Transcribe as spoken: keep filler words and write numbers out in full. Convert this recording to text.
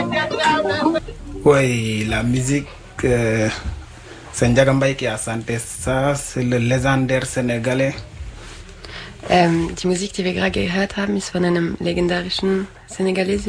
Oui, la musique, euh, c'est Ndiaga Mbaye qui a chanté ça, c'est le légendaire sénégalais. Ähm, die Musik, die wir gerade gehört haben, ist von einem legendarischen Senegalesen.